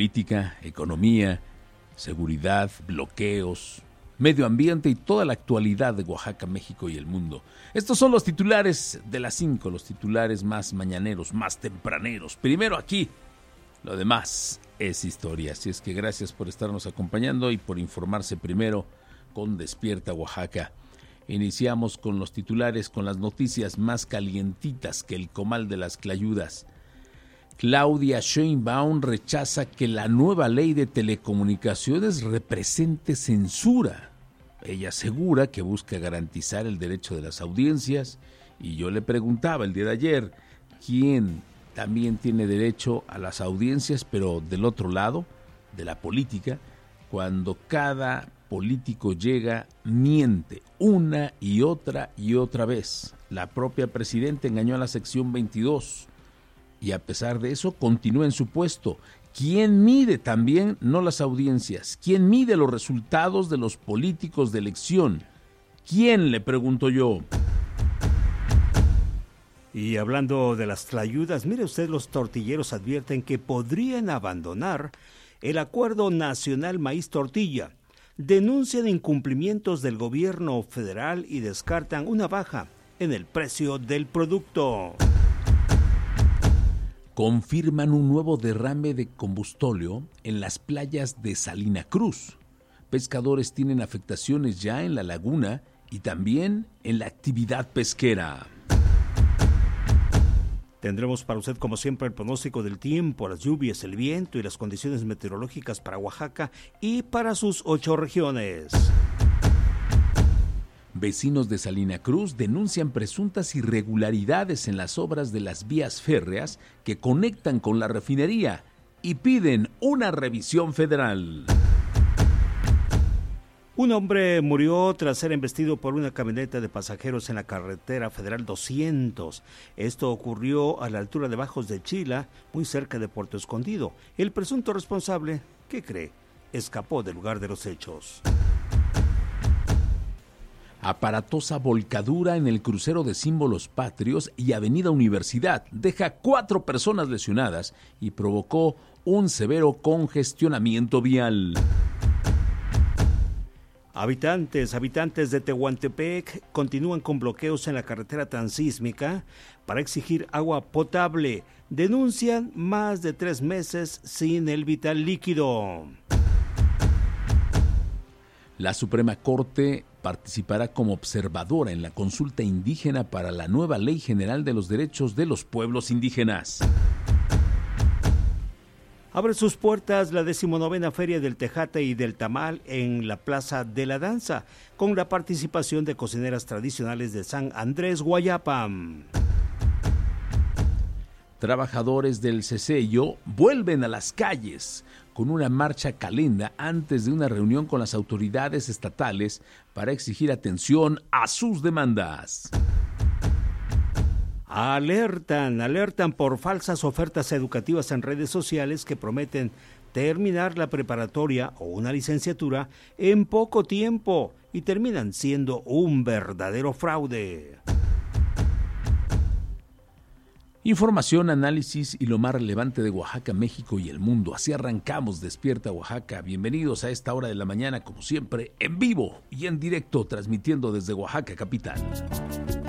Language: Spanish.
política, economía, seguridad, bloqueos, medio ambiente y toda la actualidad de Oaxaca, México y el mundo. Estos son los titulares de las 5, los titulares más mañaneros, más tempraneros. Primero aquí, lo demás es historia. Así es que gracias por estarnos acompañando y por informarse primero con Despierta Oaxaca. Iniciamos con los titulares, con las noticias más calientitas que el comal de las clayudas. Claudia Sheinbaum rechaza que la nueva ley de telecomunicaciones represente censura. Ella asegura que busca garantizar el derecho de las audiencias y yo le preguntaba el día de ayer, ¿quién también tiene derecho a las audiencias, pero del otro lado, de la política? Cuando cada político llega, miente una y otra vez. La propia presidenta engañó a la sección 22. Y a pesar de eso, continúa en su puesto. ¿Quién mide también, no las audiencias? ¿Quién mide los resultados de los políticos de elección? ¿Quién, le pregunto yo? Y hablando de las tlayudas, mire usted, los tortilleros advierten que podrían abandonar el Acuerdo Nacional Maíz Tortilla. Denuncian incumplimientos del gobierno federal y descartan una baja en el precio del producto. Confirman un nuevo derrame de combustóleo en las playas de Salina Cruz. Pescadores tienen afectaciones ya en la laguna y también en la actividad pesquera. Tendremos para usted, como siempre, el pronóstico del tiempo, las lluvias, el viento y las condiciones meteorológicas para Oaxaca y para sus 8 regiones. Vecinos de Salina Cruz denuncian presuntas irregularidades en las obras de las vías férreas que conectan con la refinería y piden una revisión federal. Un hombre murió tras ser embestido por una camioneta de pasajeros en la carretera federal 200. Esto ocurrió a la altura de Bajos de Chila, muy cerca de Puerto Escondido. El presunto responsable, ¿qué cree?, escapó del lugar de los hechos. Aparatosa volcadura en el crucero de símbolos patrios y Avenida Universidad deja 4 personas lesionadas y provocó un severo congestionamiento vial. Habitantes de Tehuantepec continúan con bloqueos en la carretera transísmica para exigir agua potable. Denuncian más de 3 meses sin el vital líquido. La Suprema Corte participará como observadora en la consulta indígena para la nueva Ley General de los Derechos de los Pueblos Indígenas. Abre sus puertas la 19ª Feria del Tejate y del Tamal en la Plaza de la Danza, con la participación de cocineras tradicionales de San Andrés Guayapam. Trabajadores del CCIO vuelven a las calles con una marcha calenda antes de una reunión con las autoridades estatales para exigir atención a sus demandas. Alertan por falsas ofertas educativas en redes sociales que prometen terminar la preparatoria o una licenciatura en poco tiempo y terminan siendo un verdadero fraude. Información, análisis y lo más relevante de Oaxaca, México y el mundo. Así arrancamos Despierta Oaxaca. Bienvenidos a esta hora de la mañana, como siempre, en vivo y en directo, transmitiendo desde Oaxaca capital.